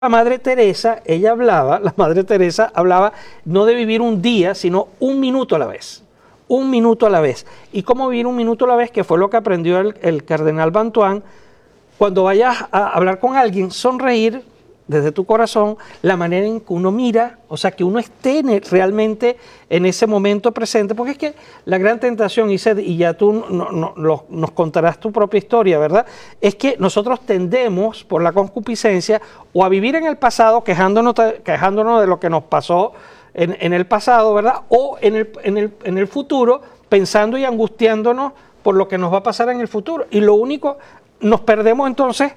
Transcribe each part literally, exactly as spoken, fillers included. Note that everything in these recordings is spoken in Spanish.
La Madre Teresa, ella hablaba, la Madre Teresa hablaba no de vivir un día, sino un minuto a la vez. Un minuto a la vez. ¿Y cómo vivir un minuto a la vez? Que fue lo que aprendió el, el cardenal Bantuán. Cuando vayas a hablar con alguien, sonreír desde tu corazón, la manera en que uno mira, o sea, que uno esté en el, realmente en ese momento presente, porque es que la gran tentación, Iset, y ya tú no, no, lo, nos contarás tu propia historia, ¿verdad? Es que nosotros tendemos, por la concupiscencia, o a vivir en el pasado, quejándonos, quejándonos de lo que nos pasó en, en el pasado, ¿verdad? O en el, en, el, en el futuro, pensando y angustiándonos por lo que nos va a pasar en el futuro. Y lo único, nos perdemos entonces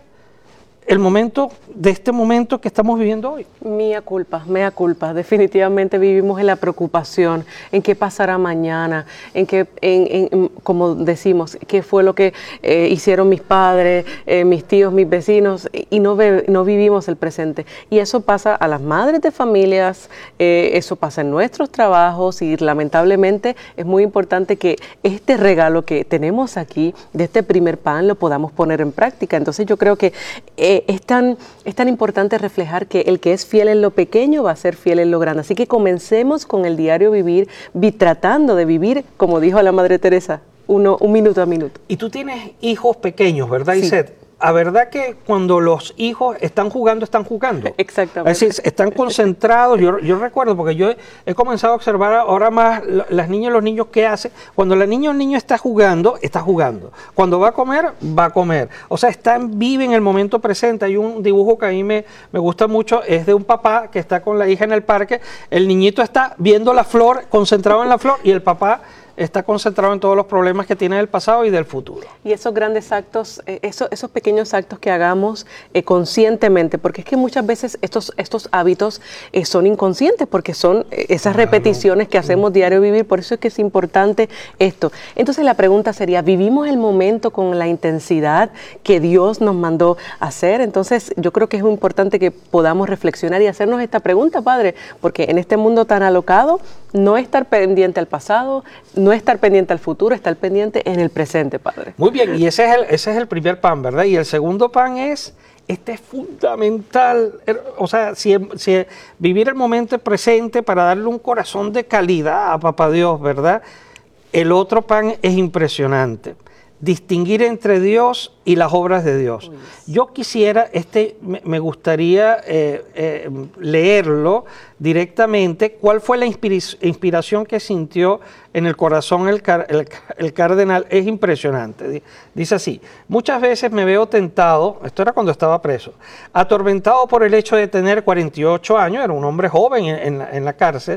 el momento de este momento que estamos viviendo hoy. Mía culpa, mea culpa. Definitivamente vivimos en la preocupación, en qué pasará mañana, en qué, en, en, como decimos, qué fue lo que eh, hicieron mis padres, eh, mis tíos, mis vecinos, y no, ve, no vivimos el presente. Y eso pasa a las madres de familias, eh, eso pasa en nuestros trabajos, y lamentablemente es muy importante que este regalo que tenemos aquí, de este primer pan, lo podamos poner en práctica. Entonces yo creo que eh, Es tan, es tan importante reflejar que el que es fiel en lo pequeño va a ser fiel en lo grande. Así que comencemos con el diario vivir, vi, tratando de vivir, como dijo la Madre Teresa, uno, un minuto a minuto. Y tú tienes hijos pequeños, ¿verdad, Sí. Iset? ¿A verdad que cuando los hijos están jugando, están jugando? Exactamente. Es decir, están concentrados. Yo, yo recuerdo, porque yo he, he comenzado a observar ahora más las niñas y los niños qué hacen. Cuando la niña o el niño está jugando, está jugando. Cuando va a comer, va a comer. O sea, están, viven el momento presente. Hay un dibujo que a mí me, me gusta mucho, es de un papá que está con la hija en el parque. El niñito está viendo la flor, concentrado en la flor, y el papá está concentrado en todos los problemas que tiene del pasado y del futuro. Y esos grandes actos, eh, esos, esos pequeños actos que hagamos eh, conscientemente, porque es que muchas veces estos, estos hábitos eh, son inconscientes, porque son eh, esas Claro. repeticiones que hacemos diario vivir, por eso es que es importante esto. Entonces la pregunta sería, ¿vivimos el momento con la intensidad que Dios nos mandó hacer? Entonces yo creo que es muy importante que podamos reflexionar y hacernos esta pregunta, Padre, porque en este mundo tan alocado, no estar pendiente al pasado, no estar pendiente al futuro, estar pendiente en el presente, Padre. Muy bien, y ese es el, ese es el primer pan, ¿verdad? Y el segundo pan es, este es fundamental, o sea, si, si vivir el momento presente para darle un corazón de calidad a Papá Dios, ¿verdad? El otro pan es impresionante. Distinguir entre Dios y las obras de Dios. Uy, yo quisiera, este, me, me gustaría eh, eh, leerlo directamente, cuál fue la inspiración que sintió en el corazón el, car el, el cardenal. Es impresionante. Dice así: muchas veces me veo tentado, esto era cuando estaba preso, atormentado por el hecho de tener cuarenta y ocho años, era un hombre joven en, en, la, en la cárcel,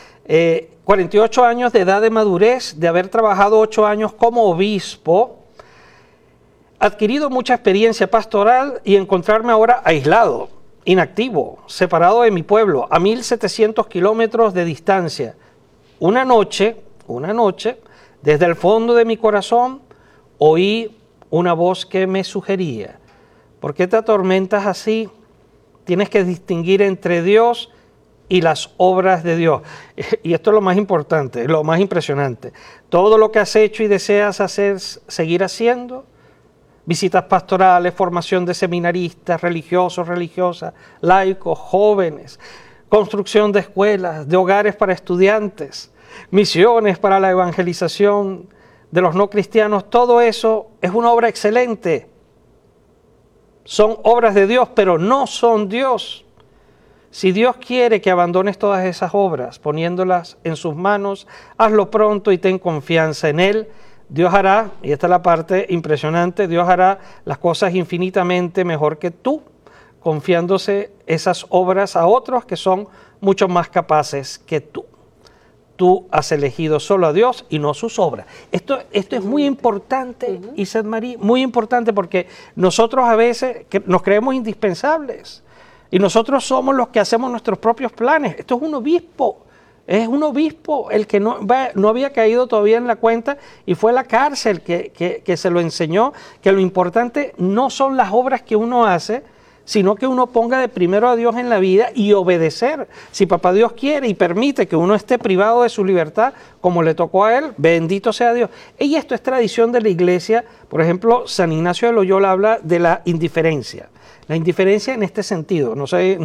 eh, cuarenta y ocho años de edad de madurez, de haber trabajado ocho años como obispo, adquirido mucha experiencia pastoral y encontrarme ahora aislado, inactivo, separado de mi pueblo, a mil setecientos kilómetros de distancia. Una noche, una noche, desde el fondo de mi corazón, oí una voz que me sugería: ¿por qué te atormentas así? Tienes que distinguir entre Dios y las obras de Dios. Y esto es lo más importante, lo más impresionante. Todo lo que has hecho y deseas hacer, seguir haciendo, visitas pastorales, formación de seminaristas, religiosos, religiosas, laicos, jóvenes, construcción de escuelas, de hogares para estudiantes, misiones para la evangelización de los no cristianos, todo eso es una obra excelente. Son obras de Dios, pero no son Dios. Si Dios quiere que abandones todas esas obras, poniéndolas en sus manos, hazlo pronto y ten confianza en Él. Dios hará, y esta es la parte impresionante, Dios hará las cosas infinitamente mejor que tú, confiándose esas obras a otros que son mucho más capaces que tú. Tú has elegido solo a Dios y no sus obras. Esto, esto es muy importante, uh-huh. Iset Marie, muy importante, porque nosotros a veces que nos creemos indispensables. Y nosotros somos los que hacemos nuestros propios planes. Esto es un obispo, es un obispo el que no, no había caído todavía en la cuenta, y fue la cárcel que, que, que se lo enseñó, que lo importante no son las obras que uno hace, sino que uno ponga de primero a Dios en la vida y obedecer. Si Papá Dios quiere y permite que uno esté privado de su libertad, como le tocó a él, bendito sea Dios. Y esto es tradición de la Iglesia. Por ejemplo, San Ignacio de Loyola habla de la indiferencia. La indiferencia en este sentido, no sé,